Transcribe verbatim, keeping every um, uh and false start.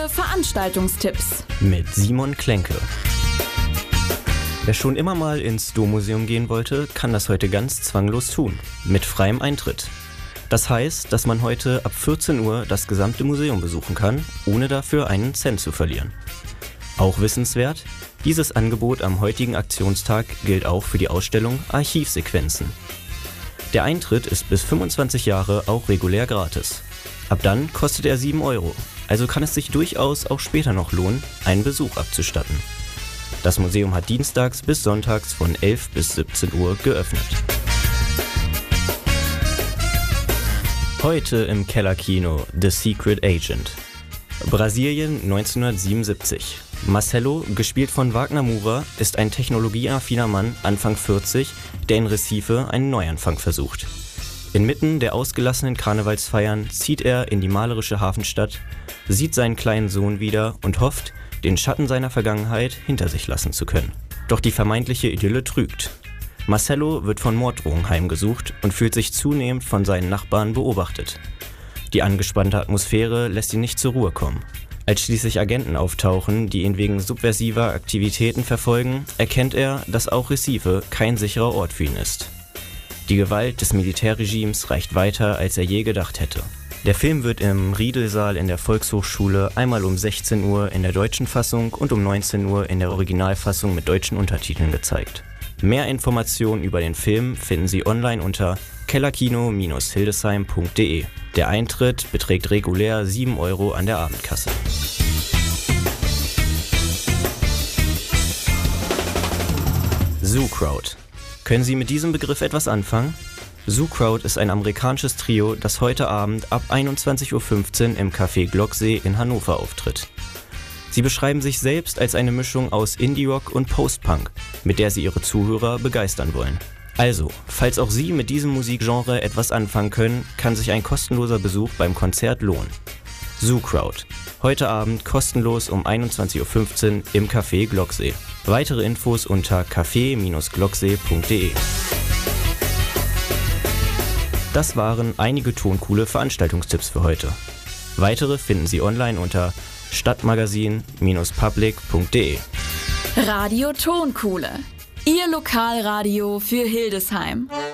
Veranstaltungstipps mit Simon Klenke. Wer schon immer mal ins Dommuseum gehen wollte, kann das heute ganz zwanglos tun, mit freiem Eintritt. Das heißt, dass man heute ab vierzehn Uhr das gesamte Museum besuchen kann, ohne dafür einen Cent zu verlieren. Auch wissenswert, dieses Angebot am heutigen Aktionstag gilt auch für die Ausstellung Archivsequenzen. Der Eintritt ist bis fünfundzwanzig Jahre auch regulär gratis. Ab dann kostet er sieben Euro, also kann es sich durchaus auch später noch lohnen, einen Besuch abzustatten. Das Museum hat dienstags bis sonntags von elf bis siebzehn Uhr geöffnet. Heute im Kellerkino The Secret Agent. Brasilien neunzehnhundertsiebenundsiebzig. Marcelo, gespielt von Wagner Moura, ist ein technologieaffiner Mann, Anfang vierzig, der in Recife einen Neuanfang versucht. Inmitten der ausgelassenen Karnevalsfeiern zieht er in die malerische Hafenstadt, sieht seinen kleinen Sohn wieder und hofft, den Schatten seiner Vergangenheit hinter sich lassen zu können. Doch die vermeintliche Idylle trügt. Marcelo wird von Morddrohungen heimgesucht und fühlt sich zunehmend von seinen Nachbarn beobachtet. Die angespannte Atmosphäre lässt ihn nicht zur Ruhe kommen. Als schließlich Agenten auftauchen, die ihn wegen subversiver Aktivitäten verfolgen, erkennt er, dass auch Recife kein sicherer Ort für ihn ist. Die Gewalt des Militärregimes reicht weiter, als er je gedacht hätte. Der Film wird im Riedelsaal in der Volkshochschule einmal um sechzehn Uhr in der deutschen Fassung und um neunzehn Uhr in der Originalfassung mit deutschen Untertiteln gezeigt. Mehr Informationen über den Film finden Sie online unter kellerkino Bindestrich hildesheim Punkt de. Der Eintritt beträgt regulär sieben Euro an der Abendkasse. Zoo Crowd. Können Sie mit diesem Begriff etwas anfangen? Zoo Crowd ist ein amerikanisches Trio, das heute Abend ab einundzwanzig Uhr fünfzehn im Café Glocksee in Hannover auftritt. Sie beschreiben sich selbst als eine Mischung aus Indie-Rock und Post-Punk, mit der sie ihre Zuhörer begeistern wollen. Also, falls auch Sie mit diesem Musikgenre etwas anfangen können, kann sich ein kostenloser Besuch beim Konzert lohnen. Zoo Crowd. Heute Abend kostenlos um einundzwanzig Uhr fünfzehn im Café Glocksee. Weitere Infos unter café Bindestrich glocksee Punkt de. Das waren einige toncoole Veranstaltungstipps für heute. Weitere finden Sie online unter stadtmagazin Bindestrich public Punkt de. Radio Tonkuhle. Ihr Lokalradio für Hildesheim.